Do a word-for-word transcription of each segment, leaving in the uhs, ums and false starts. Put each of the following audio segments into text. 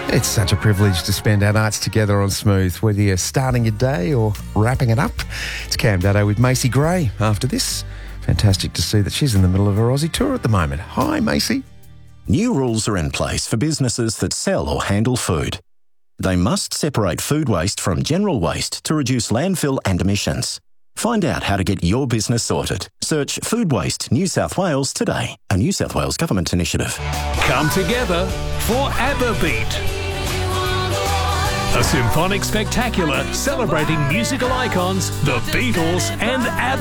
It's such a privilege to spend our nights together on Smooth, whether you're starting your day or wrapping it up. It's Cam Daddo with Macy Gray after this. Fantastic to see that she's in the middle of her Aussie tour at the moment. Hi, Macy. New rules are in place for businesses that sell or handle food. They must separate food waste from general waste to reduce landfill and emissions. Find out how to get your business sorted. Search Food Waste New South Wales today, a New South Wales government initiative. Come together for ABBA Beat. A symphonic spectacular celebrating musical icons, the Beatles and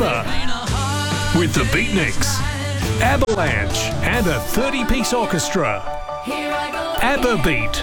ABBA. With the Beatniks, Avalanche and a thirty-piece orchestra. ABBA Beat.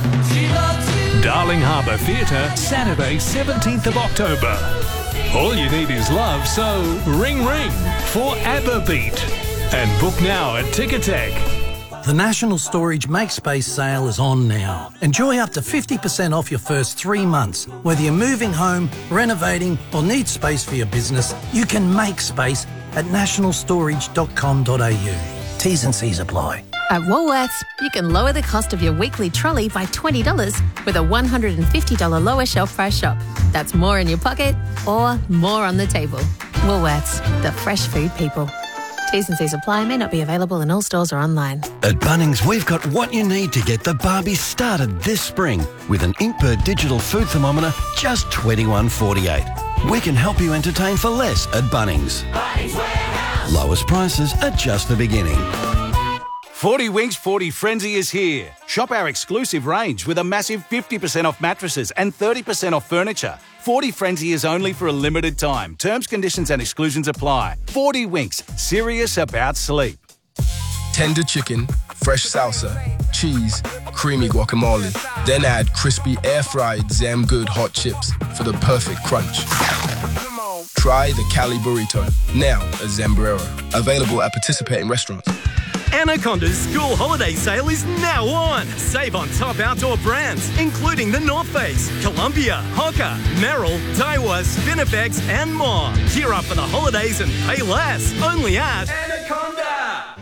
Darling Harbour Theatre, Saturday seventeenth of October. All you need is love, so ring ring for ABBA Beat. And book now at Ticketek. The National Storage Make Space sale is on now. Enjoy up to fifty percent off your first three months. Whether you're moving home, renovating or need space for your business, you can make space at national storage dot com dot a u. T's and C's apply. At Woolworths, you can lower the cost of your weekly trolley by twenty dollars with a one hundred fifty dollars lower shelf price shop. That's more in your pocket or more on the table. Woolworths, the fresh food people. T's and C's apply, may not be available in all stores or online. At Bunnings, we've got what you need to get the barbie started this spring with an Inkbird digital food thermometer, just twenty-one forty-eight. We can help you entertain for less at Bunnings. Bunnings Warehouse. Lowest prices are just the beginning. forty Winks forty Frenzy is here. Shop our exclusive range with a massive fifty percent off mattresses and thirty percent off furniture. forty Frenzy is only for a limited time. Terms, conditions and exclusions apply. forty Winks, serious about sleep. Tender chicken, fresh salsa, cheese, creamy guacamole. Then add crispy air-fried Zam Good hot chips for the perfect crunch. Try the Cali Burrito, now at Zambrero. Available at participating restaurants. Anaconda's school holiday sale is now on. Save on top outdoor brands, including The North Face, Columbia, Hoka, Merrill, Daiwa, Spinifex, and more. Gear up for the holidays and pay less. Only at Anaconda.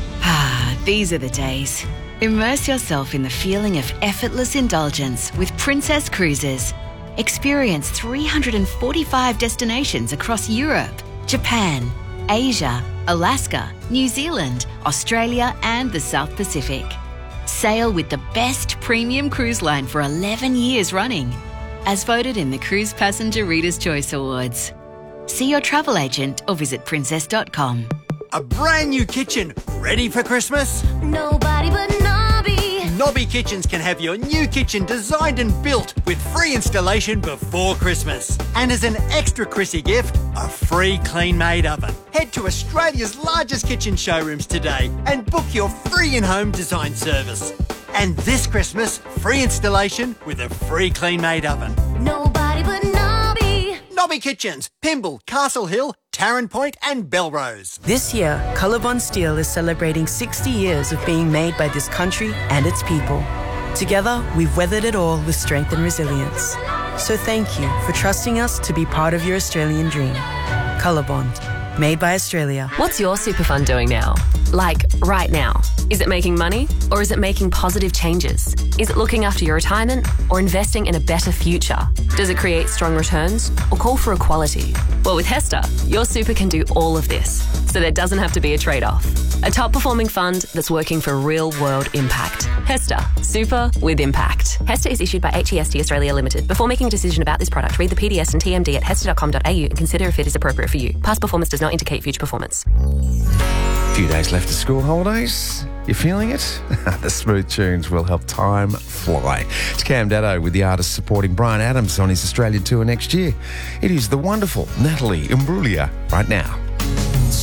Ah, these are the days. Immerse yourself in the feeling of effortless indulgence with Princess Cruises. Experience three hundred forty-five destinations across Europe, Japan, Asia, Alaska, New Zealand, Australia and the South Pacific. Sail with the best premium cruise line for eleven years running, as voted in the Cruise Passenger Reader's Choice Awards. See your travel agent or visit princess dot com. A brand new kitchen, ready for Christmas? Nobody but Nobby. Nobby Kitchens can have your new kitchen designed and built with free installation before Christmas. And as an extra Chrissy gift, a free clean-made oven. Head to Australia's largest kitchen showrooms today and book your free in-home design service. And this Christmas, free installation with a free clean-made oven. Nobody but Nobby. Nobby Kitchens, Pymble, Castle Hill, Tarrant Point and Belrose. This year, Colorbond Steel is celebrating sixty years of being made by this country and its people. Together, we've weathered it all with strength and resilience. So thank you for trusting us to be part of your Australian dream. Colorbond, made by Australia. What's your super fund doing now? Like, right now? Is it making money or is it making positive changes? Is it looking after your retirement or investing in a better future? Does it create strong returns or call for equality? Well, with Hester, your super can do all of this, so there doesn't have to be a trade-off. A top-performing fund that's working for real-world impact. Hester, super with impact. Hester is issued by H E S T Australia Limited. Before making a decision about this product, read the P D S and T M D at hester dot com dot a u and consider if it is appropriate for you. Past performance does not indicate future performance. A few days left of school holidays. You feeling it? The smooth tunes will help time fly. It's Cam Daddo with the artist supporting Bryan Adams on his Australian tour next year. It is the wonderful Natalie Imbruglia right now.